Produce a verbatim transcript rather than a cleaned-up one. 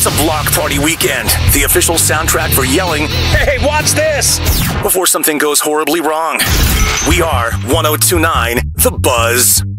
a block party weekend, the official soundtrack for yelling, "Hey, watch this!" before something goes horribly wrong. We are one oh two point nine The Buzz.